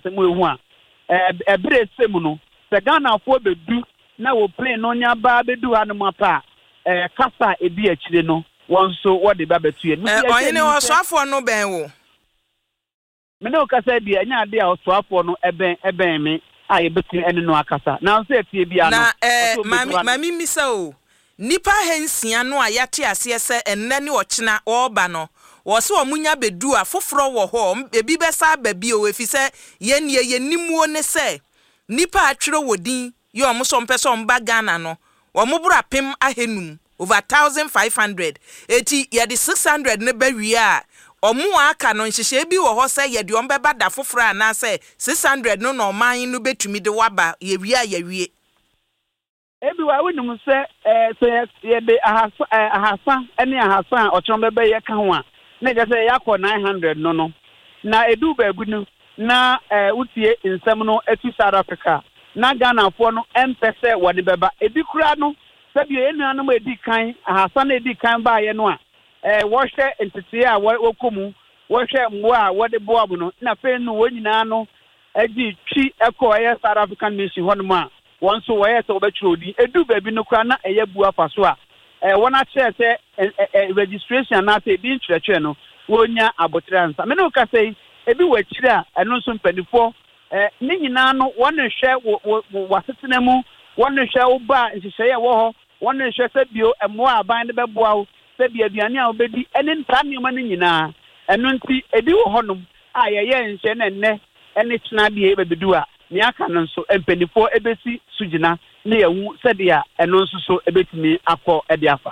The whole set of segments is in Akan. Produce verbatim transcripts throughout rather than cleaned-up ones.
asem we hu a eh ebere semu no se Ghana fo bedu na wo plane no nya ba bedu hanom apa eh kasa ebi akire no won so wo de ba betu e eh oyene wo so afo no ben wo me no kasa bi anya ade a so afo no eben eben me a ye betu ene no akasa na so etie bi ano na eh mami mami misa o nipa hensia no a yate ase se enne ne ochina oba no wo se omunya bedu a foforo wo ho ebi besa ba bi o efi se ye ne ye nimuo ne se nipa atwere wodin ye omuso mpese omba Ghana no wo mobura pem ahenum over one thousand five hundred eti ye de six hundred ne ba wi a omu aka no nhihye bi wo ho se ye de ombeba da foforo ana se six hundred no no man no betumi de waba ye wi a ye wi ebi wa wonum se eh se ye de ahasa ahasa ene ahasa o chon bebe ye ka ho a na je se yakọ nine hundred no no na edu ba gunu na eh utie nsem no eti South Africa na Ghana fo no empese wo de beba ebi kura no se bi enu anum edi kan ahasa na edi kan ba ye no a eh wo hwe entete a wo komu wo hwe mwo a wo de boabu no na fe no wo nyina no agi twi ekọ ye South African mission ho no ma won so wo ye se obetwro odi edu ba bi no kura na eye bua fa so a eh wona che se registration na te bi nkyerɛkyerɛ no wonya abotransa me no ka sei ebi wachire a eno so mpanifo eh ne nyina no wona hwɛ wasetena mu wona hwɛ wo ba nhyehyɛ wo ho wona hwɛ sɛ bio emo aban de bɛboa wo sɛ bia aduane a wobedi ene nta nneɛma no nyinaa eno nti ebi wo honom a yɛyɛ nhyɛ na nnɛ ene kyena bia bebedu a ne aka no nso mpanifo ebesi sugina ne yawu sɛ dia eno nso so ebetumi akɔ ede afa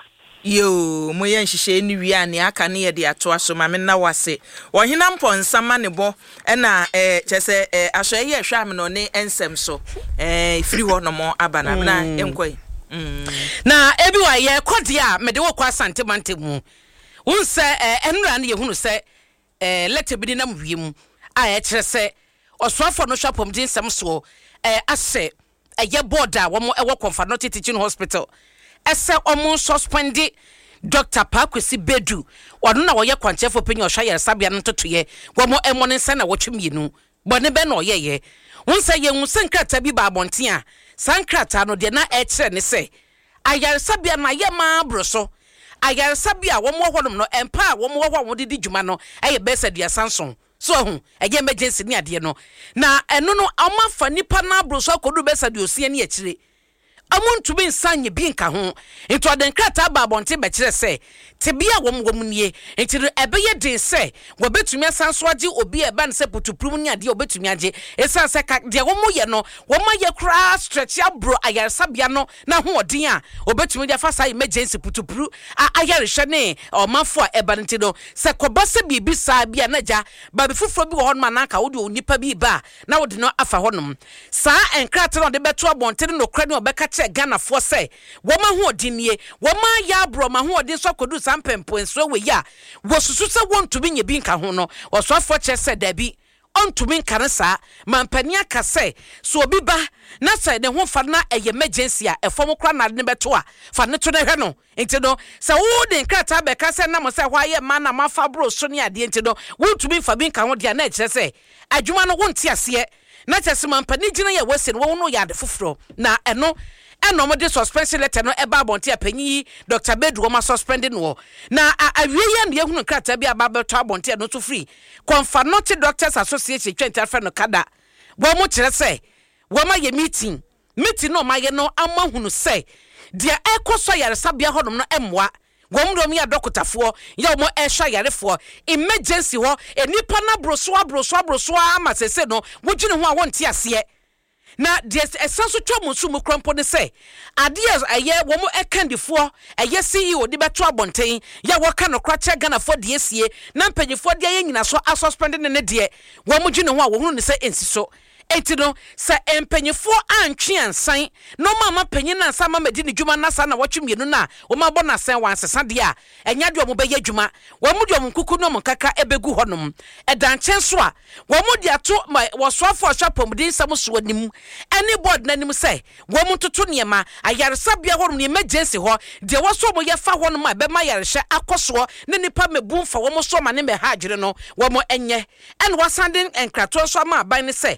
yo mo yen hihye ni wi ani aka ne ye de ato aso ma me na wase ohina mponsa ma ne bo e na eh chese eh aso ye hwa me no ne ensem so eh free ho no mo abana na enkoi mm na ebi wa ye kode a me de wo kwa asante mante mu unse eh enura ne ye hunu se eh lete bi na mwiem a ye kire se osofo no hwapom din nsem so eh ase eye border wo mo e wo Comfort Teaching Hospital ese omo suspendi Doctor Pakwesi Bedu wano na woye kwanchefo penye ohwa yare sabia no totoye wo mo emo ne nsa na wotwemienu bone be na oyeye wonsa ye hu sankrata bi ba abonten a sankrata no de na e kire ne se ayare sabia na ye ma broso ayare sabia wo mo honom no empa wo mo ho wo didi djuma no eye besa dia sanson so hu eye emergency ni ade no na eno no amafa nipa na broso akodu besa dia osie ne akire amuntu bi nsanye bi nka ho ento aden krata ba bonte be kire se tebia wom wom nie enti ebeye den se wo betumi asanso age obi e ba ne se potuprum ne ade obetumi age esan se ka de wom ye no wom ye kra stretch abro ayarsabia no na ho odin a obetumi de fa sa emergency potupru ayarehwe ne omafo a eba nti no se koba se bibi sa bia na ja ba be fufuro bi wo ho na nka wo de onipa bi ba na wo de no afa honom sa enkrata no de beto abonte no kra ne obeka Ghana for say woma ho odinie woma ya bro ma ho odin so kodu sampempo enso we ya wo susu se wontu bi nye bi nka ho no oso afo che se dabi ontumi nka sa mampani aka se so obi ba na se ne ho fa na eye emergency a efom kra na ne beto a fa ne to ne hwe no enti no se wo de nkrata be ka se na mo se hwa ye ma na mafa bro so ne ade enti no wontumi fa bi nka ho de na kire se adwuma no wonti ase na chese mampani gina ye wese no wo no ya de foforo na eno eno mo de suspension letter no eba abonte apanyi Doctor Bedu ma suspending no na awiye ne ehunu krata bi ababeto abonte no to free Comfort Doctors Association twenty no kada wo mo kire se wo ma ye meeting meeting no ma ye no amahunu se dia ekoso yare sabia hodom no emwa wo mo ya dokotafo ya mo ehwa yarefo emergency ho enipa na broso abroso abroso ama sese no wodwene ho a wonte ase na des esanso twomo su mu krampo ne se adeas aye wo mo ekandifo aye C E O de beto abonten ya wo ka no krache Ghana fo de esie na mpanyifo de aye nyina so asuspend ne ne de wo mo dwene ho a wo hunu ne se ensiso enti no sa empanyifo antwe ansan no mama panyin na ansan mama di ne dwuma na sa na wotwemienu na wo ma bo na san wansesa de a enya de mo beye dwuma wo mo de mo kuku no mo kaka ebegu honom edanche so a wo mo de ato wo soafo ahwapom de nsam so anim any board na nim say wo mo toto niema ayaresa bia honom ne emergency ho de wo so mo ye fa honom a be ma yarehye akoso ne nipa mebumfa wo mo so ma ne me hagere no wo mo enye en wasanden enkrato so ma ban ne say